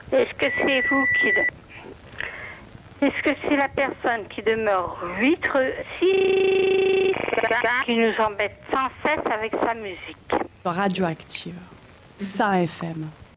Est-ce que c'est vous qui... Est-ce que c'est la personne qui demeure 8 6 qui nous embête sans cesse avec sa musique? Radioactive. Ça FM.